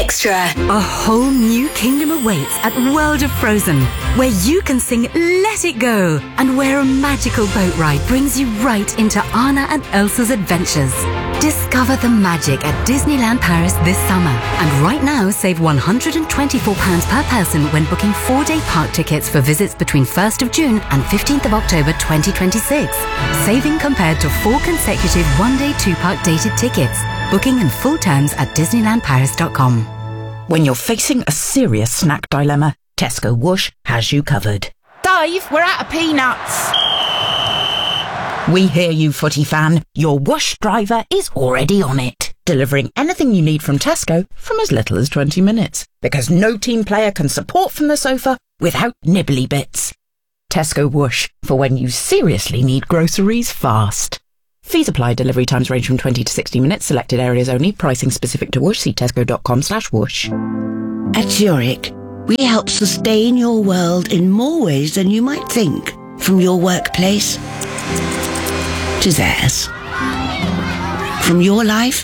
Extra. A whole new kingdom awaits at World of Frozen, where you can sing Let It Go, and where a magical boat ride brings you right into Anna and Elsa's adventures. Discover the magic at Disneyland Paris this summer. And right now, save £124 per person when booking 4-day park tickets for visits between 1st of June and 15th of October 2026. Saving compared to 4 consecutive 1-day 2-park dated tickets. Booking and full terms at DisneylandParis.com. When you're facing a serious snack dilemma, Tesco Whoosh has you covered. Dave, we're out of peanuts. We hear you, footy fan. Your Whoosh driver is already on it, delivering anything you need from Tesco from as little as 20 minutes. Because no team player can support from the sofa without nibbly bits. Tesco Whoosh, for when you seriously need groceries fast. Fees apply. Delivery times range from 20 to 60 minutes. Selected areas only. Pricing specific to Whoosh. See tesco.com/whoosh. At Zurich, we help sustain your world in more ways than you might think. From your workplace to theirs. From your life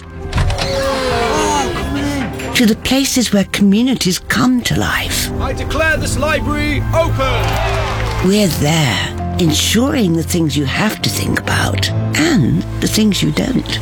to the places where communities come to life. I declare this library open! We're there, ensuring the things you have to think about and the things you don't.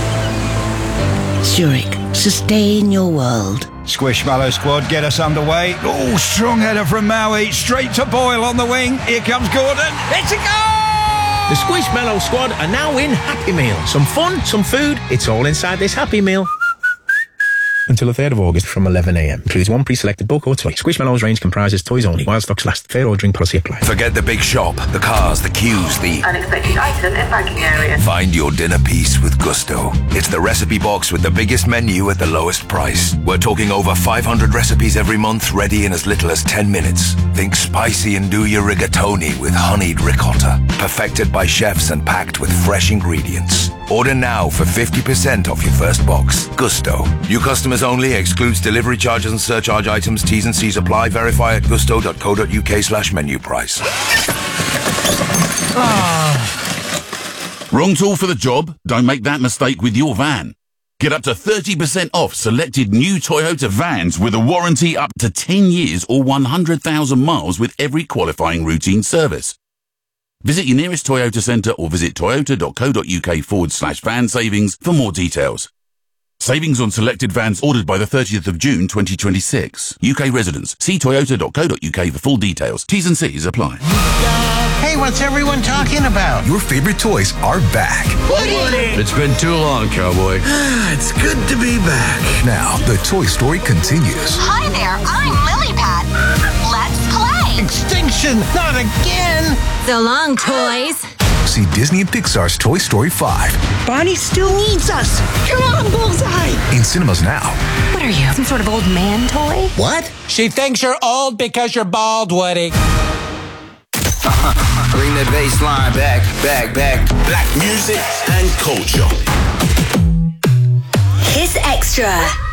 Zurich, sustain your world. Squishmallow squad, get us underway. Oh, strong header from Maui, straight to Boyle on the wing. Here comes Gordon. It's a goal! The Squishmallow squad are now in Happy Meal. Some fun, some food, it's all inside this Happy Meal. Until the 3rd of August from 11 a.m. Includes one pre-selected book or toy. Squishmallows range comprises toys only. While stocks last. Fair ordering policy applies. Forget the big shop, the cars, the queues, the unexpected item in banking area. Find your dinner piece with Gusto. It's the recipe box with the biggest menu at the lowest price. We're talking over 500 recipes every month, ready in as little as 10 minutes. Think spicy and do your rigatoni with honeyed ricotta. Perfected by chefs and packed with fresh ingredients. Order now for 50% off your first box. Gusto. New customers only. Excludes delivery charges and surcharge items. T's and C's apply. Verify at gusto.co.uk/menu price. Wrong tool for the job? Don't make that mistake with your van. Get up to 30% off selected new Toyota vans with a warranty up to 10 years or 100,000 miles with every qualifying routine service. Visit your nearest Toyota centre or visit toyota.co.uk/van savings for more details. Savings on selected vans ordered by the 30th of June 2026. UK residents. See toyota.co.uk for full details. T's and C's apply. Hey, what's everyone talking about? Your favorite toys are back. Woody! It's been too long, cowboy. It's good to be back. Now, the Toy Story continues. Hi there, I'm Lilypad. Let's play. Extinction, not again. So long, toys. See Disney and Pixar's Toy Story 5. Bonnie still needs us. Come on, Bullseye. In cinemas now. What are you, some sort of old man toy? What? She thinks you're old because you're bald, Woody. Bring the bass line back. Black music and culture. Kiss Extra.